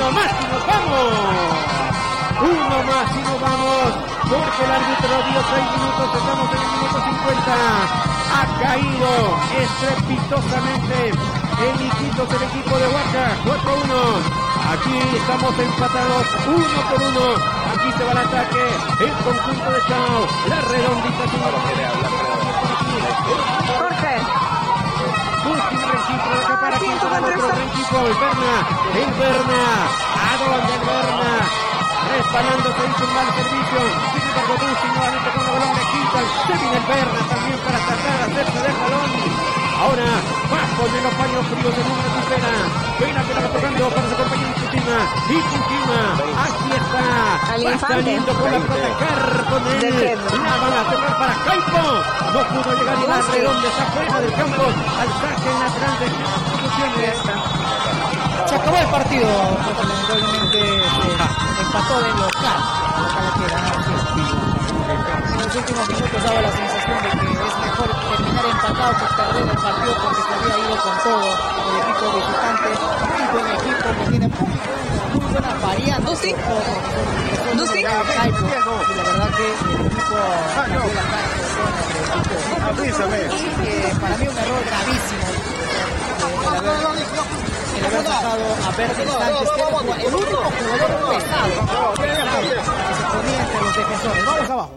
uno más y nos vamos. Uno más y nos vamos, porque el árbitro dio 6 minutos, estamos en el minuto 50. Ha caído estrepitosamente en Iquitos el equipo de Huacha, 4-1. Aquí estamos empatados 1-1. Aquí se va el ataque, el conjunto de Chao, la redondita señora. Jorge. Busca un Renquito de acá para quien para el otro Renquito, el Berna, ¿a dónde el Berna? Resbalándose, hizo un mal servicio. Sin embargo, Dusi nuevamente con el balón le quitan. Se viene el Berna también para tratar de hacerse del balón. Ahora va a poner los paños fríos en una tercera. Pena que la va tocando para su compañero Putima. Y Putima, aquí está. Va saliendo con la pelota con él. La van a cerrar para Caipo. No pudo llegar ni la redonda, está fuera del campo. Al saque en las grandes instituciones. Se acabó el partido, lamentablemente empató de local que ganar. En los últimos minutos daba la sensación de que es mejor terminar empatado que perder el partido, porque se había ido con todo el equipo visitante, muy buen equipo que tiene muy buena variante. ¿Dusi? Y la verdad que el equipo cambió la cara y para mí un error gravísimo el haber sacado a Verde Sánchez, que era el único jugador pesado que se ponía entre los defensores. Vamos abajo.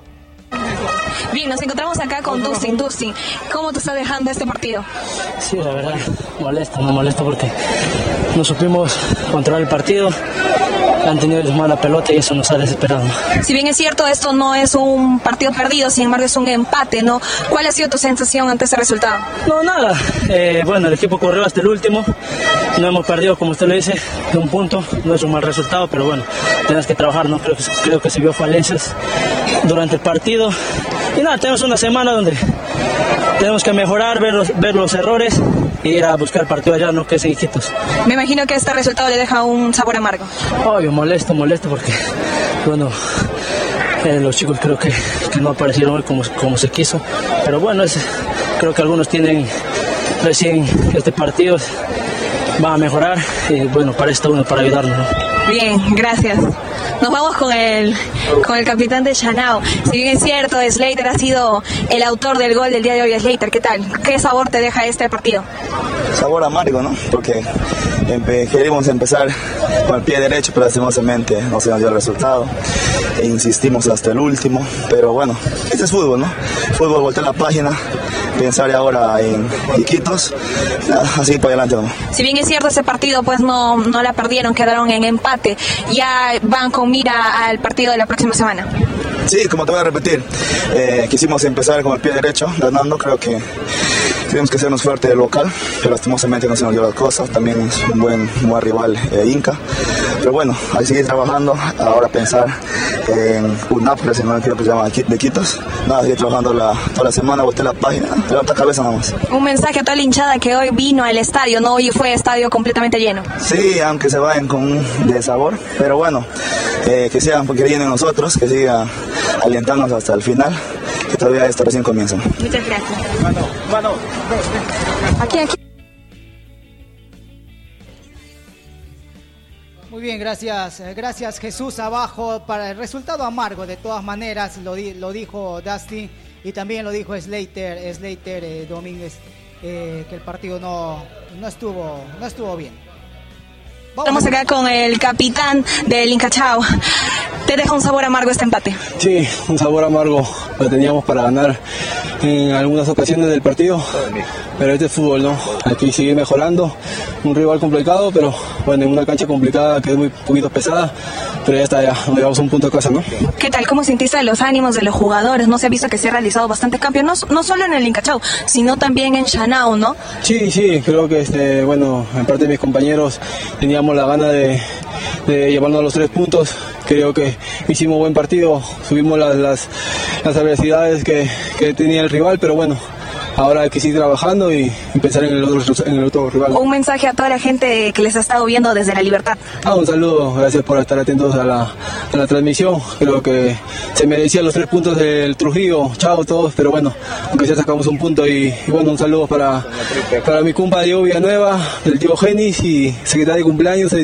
Bien, nos encontramos acá con Dusi. ¿Cómo te está dejando este partido? Sí, la verdad, molesto porque no supimos controlar el partido. Han tenido que tomar la pelota y eso nos ha desesperado. Si bien es cierto, esto no es un partido perdido, sin embargo es un empate, ¿no? ¿Cuál ha sido tu sensación ante ese resultado? No, nada. Bueno, el equipo corrió hasta el último. No hemos perdido, como usted lo dice, de un punto. No es un mal resultado, pero bueno, tenemos que trabajar, ¿no? Creo que se vio falencias durante el partido. Y nada, tenemos una semana donde tenemos que mejorar, ver los errores e ir a buscar partido allá, ¿no? Que es en Iquitos. Me imagino que este resultado le deja un sabor amargo. Obvio, molesto porque, bueno, los chicos creo que no aparecieron hoy como se quiso. Pero bueno, creo que algunos tienen recién este partido, van a mejorar y bueno, para esto uno para ayudarnos, ¿no? Bien, gracias. Nos vamos con el capitán de Chanao. Si bien es cierto, Slater ha sido el autor del gol del día de hoy. Slater, ¿qué tal? ¿Qué sabor te deja este partido? Sabor amargo, ¿no? Porque queríamos empezar con el pie derecho, pero lastimosamente no se nos dio el resultado. E insistimos hasta el último, pero bueno, este es fútbol, ¿no? Fútbol, voltear la página, pensar ahora en Iquitos, así para adelante, ¿no? Si bien es cierto, ese partido pues no la perdieron, quedaron en empate. Ya van con mira al partido de la próxima semana. Sí, como te voy a repetir, quisimos empezar con el pie derecho, ganando. Creo que tenemos que sernos fuertes de local, pero lastimosamente no se nos dio las cosas. También es un buen rival Inca, pero bueno, hay que seguir trabajando. Ahora pensar en UNAP, que se llama de Iquitos. Nada, seguir trabajando toda la semana, voltear la página, levantar cabeza nada más. Un mensaje a toda la hinchada que hoy vino al estadio, ¿no? Hoy fue estadio completamente lleno. Sí, aunque se vayan con un desabor, pero bueno, que sigan porque vienen nosotros, que sigan alientarnos hasta el final, que todavía esto recién comienza. Muchas gracias. Aquí. Muy bien, gracias Jesús abajo para el resultado amargo. De todas maneras lo dijo Dusty y también lo dijo Slater Domínguez, que el partido no estuvo bien. Estamos acá con el capitán del Inca Chao. ¿Te deja un sabor amargo este empate? Sí, un sabor amargo. Lo teníamos para ganar en algunas ocasiones del partido, pero este es fútbol, ¿no? Aquí seguir mejorando. Un rival complicado, pero bueno, en una cancha complicada que es muy poquito pesada, pero ya está, ya nos llevamos un punto a casa, ¿no? ¿Qué tal? ¿Cómo sentiste los ánimos de los jugadores? ¿No se ha visto que se ha realizado bastante campeonatos, no solo en el Inca Chao, sino también en Chanao, ¿no? Sí, creo que bueno, en parte de mis compañeros teníamos la gana de llevarnos a los 3 puntos. Creo que hicimos buen partido, subimos las adversidades que tenía el rival, pero bueno, ahora hay que seguir trabajando y pensar en el otro rival. Un mensaje a toda la gente que les ha estado viendo desde La Libertad. Un saludo, gracias por estar atentos a la transmisión. Creo que se merecían los 3 puntos del Trujillo. Chao a todos, pero bueno, aunque ya sacamos un punto y bueno, un saludo para mi compa Diego Villanueva, del tío Genis y secretario de cumpleaños.